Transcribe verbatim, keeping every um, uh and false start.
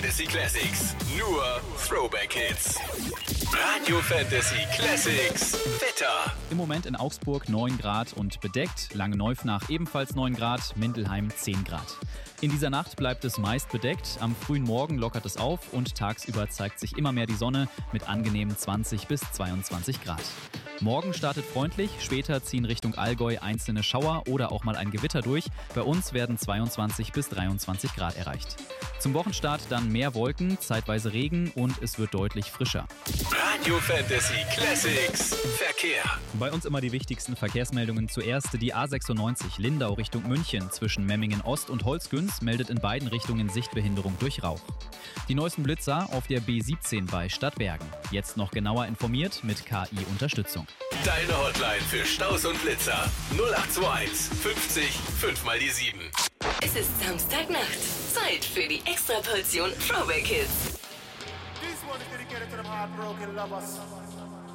Fantasy Classics. Nur Throwback Hits. Radio Fantasy Classics. Wetter. Im Moment in Augsburg neun Grad und bedeckt. Lange-Neufnach ebenfalls neun Grad. Mindelheim zehn Grad. In dieser Nacht bleibt es meist bedeckt. Am frühen Morgen lockert es auf und tagsüber zeigt sich immer mehr die Sonne mit angenehmen zwanzig bis zweiundzwanzig Grad. Morgen startet freundlich, später ziehen Richtung Allgäu einzelne Schauer oder auch mal ein Gewitter durch. Bei uns werden zweiundzwanzig bis dreiundzwanzig Grad erreicht. Zum Wochenstart dann mehr Wolken, zeitweise Regen und es wird deutlich frischer. Radio Fantasy Classics. Verkehr. Bei uns immer die wichtigsten Verkehrsmeldungen. Zuerst die A sechsundneunzig Lindau Richtung München zwischen Memmingen Ost und Holzgüns meldet in beiden Richtungen Sichtbehinderung durch Rauch. Die neuesten Blitzer auf der B siebzehn bei Stadtbergen. Jetzt noch genauer informiert mit K I-Unterstützung. Deine Hotline für Staus und Blitzer. null acht zwei eins fünfzig fünf mal die sieben. Es ist Samstagnacht. Zeit für die Extraportion Throwback Hits. This one is dedicated to them heartbroken lovers.